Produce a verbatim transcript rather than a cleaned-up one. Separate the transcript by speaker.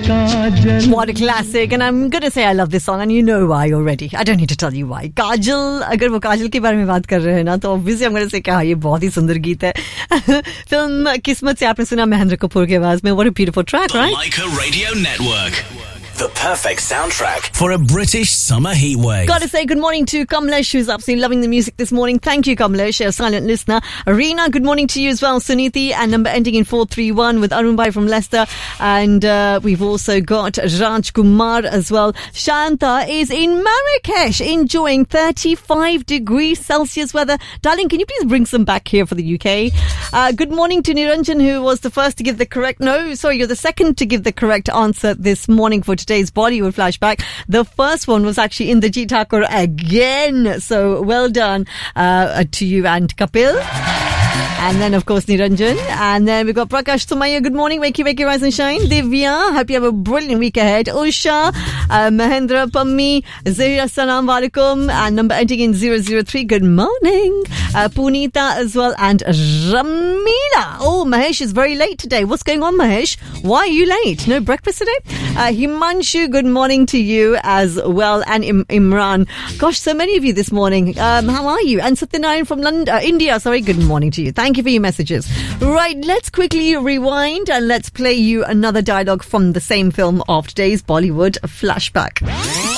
Speaker 1: What a classic, and I'm going to say I love this song, and you know why already. I don't need to tell you why. Kajal, अगर वो काजल के बारे में बात कर रहे हैं ना, तो obviously I'm going to say कि हाँ ये बहुत ही सुंदर गीत है. फिल्म किस्मत से आपने सुना महेंद्र कपूर की आवाज में. What a beautiful track, right?
Speaker 2: Laika Radio Network. The perfect soundtrack for a British summer heatwave.
Speaker 1: Gotta say good morning to Kamlesh, who's absolutely loving the music this morning. Thank you, Kamlesh, a silent listener. Arena, good morning to you as well. Suniti, and number ending in four three one with Arun Bhai from Leicester. And uh, we've also got Raj Kumar as well. Shanta is in Marrakesh, enjoying thirty-five degrees Celsius weather. Darling, can you please bring some back here for the U K? Uh, good morning to Niranjan, who was the first to give the correct, no, sorry, you're the second to give the correct answer this morning for today. Today's Bollywood flashback. The first one was actually Indrajit Thakur again. So well done uh, to you and Kapil. And then, of course, Niranjan. And then we've got Prakash Sumaya. Good morning. Wakey, wakey, rise and shine. Divya. Hope you have a brilliant week ahead. Usha. Uh, Mahendra. Pammi. Zahira. Assalamu alaikum. And number ending in zero zero three. Good morning. Uh, Punita as well. And Ramila. Oh, Mahesh is very late today. What's going on, Mahesh? Why are you late? No breakfast today? Uh, Himanshu. Good morning to you as well. And Im- Imran. Gosh, so many of you this morning. Um, how are you? And Satyanaran from London, uh, India. Sorry. Good morning to you. Thank you for your messages. Right, let's quickly rewind and let's play you another dialogue from the same film of today's Bollywood flashback.